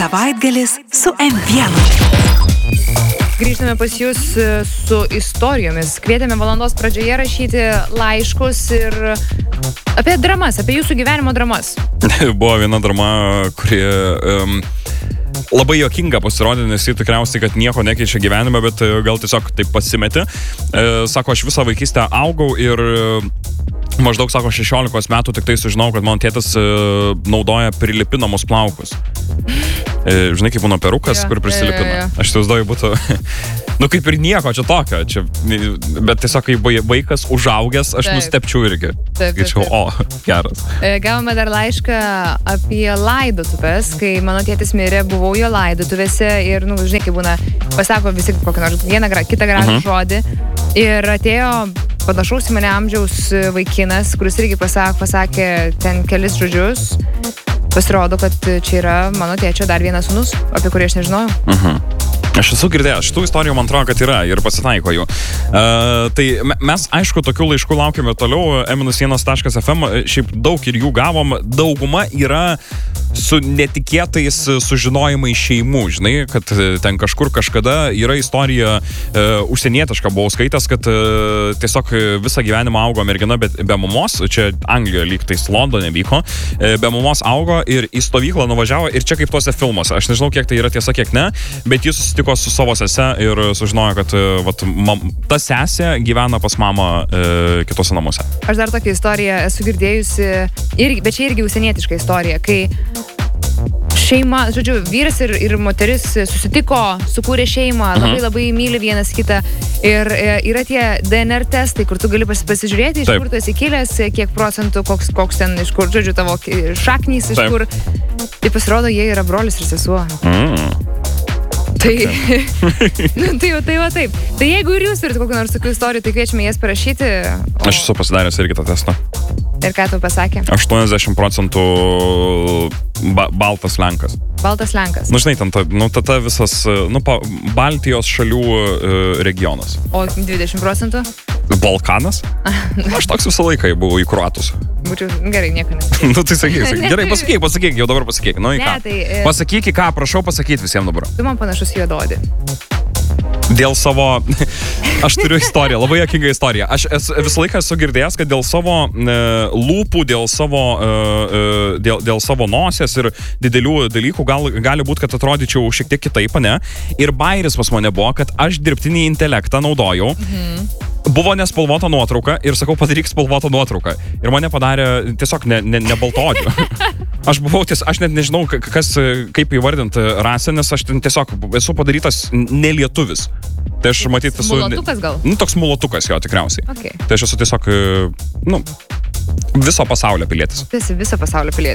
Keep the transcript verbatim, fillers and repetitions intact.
Savaitgalis su M vienu. Grįžtame pas jūs su istorijomis. Kvietėme valandos pradžioje rašyti laiškus ir apie dramas, apie jūsų gyvenimo dramas. Buvo viena drama, kuri um, labai juokinga pasirodė, nes jį tikriausiai, kad nieko nekeičia gyvenime, bet gal tiesiog taip pasimetė. E, sako, aš visą vaikystę augau ir maždaug, sako, šešiolikos metų tik tai sužinau, kad mano tėtis e, naudoja prilipinamus plaukus. E, žinai, kaip būna perukas, jo, kur prisilipina. E, e. Aš įsivaizduoju, būtų, nu kaip ir nieko čia tokio, čia, bet tiesiog kai vaikas užaugęs, aš taip nustepčiau irgi. Taip, taip, taip. O, geras. E, gavome dar laišką apie laidotuvės, kai mano tėtis mirė, buvau jo laidotuvėse ir, nu, žinai, kaip būna, pasako visi kokį nors vieną, kitą gražų uh-huh. žodį. Ir atėjo panašaus į mane amžiaus vaikinas, kuris irgi pasakė, pasakė ten kelis žodžius. Pasirodo, kad čia yra mano tėčio dar vienas sūnus, apie kurį aš nežinojau. Mhm. Aš esu girdėjęs, šitų istorijų man atrodo, kad yra ir pasitaiko jų. Uh, tai mes, aišku, tokių laiškų laukiame toliau, m vienas taškas f m, šiaip daug ir jų gavom, dauguma yra su netikėtais sužinojimai šeimų, žinai, kad ten kažkur kažkada yra istorija uh, užsienietiška, buvau skaitęs, kad uh, tiesiog visą gyvenimą augo mergina be, be mamos, čia Anglijoje lyg tais Londone vyko, uh, be mamos augo ir į stovyklą nuvažiavo ir čia kaip tuose filmuose, aš nežinau, kiek tai yra tiesa, kiek ne, bet jis susitiko su savo sese ir sužinojo, kad vat, mam, ta sesė gyvena pas mamą e, kitose namuose. Aš dar tokią istoriją esu girdėjusi, ir, bet čia irgi užsienietiška istorija, kai šeima, žodžiu, vyras ir, ir moteris susitiko, sukūrė šeimą, uh-huh. labai labai myli vienas kitą ir e, yra tie D N R testai, kur tu gali pasi, pasižiūrėti, iš Taip. Kur tu esi kilęs, kiek procentų, koks, koks ten, iš kur, žodžiu, tavo šaknys, iš Taip. Kur. Tai pasirodo, jie yra brolis ir sesuo. Mm. Tai, nu, tai, tai va taip. Tai jeigu ir jūs turite kokių nors tokių istorijų, tai kviečiame jas parašyti. O... Aš esu pasidaręs irgi tą testą. Ir ką tu pasakė? aštuoniasdešimt procentų ba baltas lenkas. Baltas lenkas. Nu, žinai, ten ta, nu, ta, ta visas, nu, pa, Baltijos šalių e, regionas. O dvidešimt procentų? Balkanas? Aš toks visą laiką buvau į Kroatus. Būčiau, gerai, nieko nesakyk. Nu, tai sakyk, sakyk. Gerai, pasakyk, pasakyk, jau dabar pasakyk. Nu, į ką? Ne, tai, e... Pasakyk, į ką, prašau pasakyti visiems dabar. Tu man panašus juododį. Dėl savo, aš turiu istoriją, labai juokingą istoriją. Aš esu, visą laiką esu girdėjęs, kad dėl savo e, lūpų, dėl savo, e, dėl, dėl savo nosies ir didelių dalykų gal, gali būti, kad atrodyčiau šiek tiek kitaip, ne? Ir bairis pas mane buvo, kad aš dirbtinį intelektą naudojau. Mhm. Buvo nespalvota nuotrauka ir sakau, padaryk spalvotą nuotrauką. Ir mane padarė tiesiog ne, ne, ne baltodžiu. Aš buvau ties, aš net nežinau, kas, kaip įvardinti rasę, nes aš tiesiog esu padarytas nelietuvis. Tai aš matyt esu... Mulatukas gal? Nu, toks mulatukas jo, tikriausiai. Okay. Tai aš esu tiesiog, nu, viso pasaulio pilietis. Tu esi viso pasaulio pilietis.